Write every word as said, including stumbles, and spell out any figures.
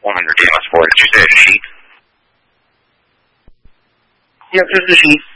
one hundred T M S four. Did you say a sheet? Yep, just a sheet.